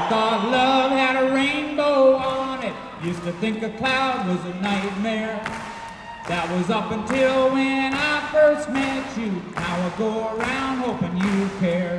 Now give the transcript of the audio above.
thought love had a rainbow on it. Used to think a cloud was a nightmare. That was up until when I first met you. Now I go around hoping you care.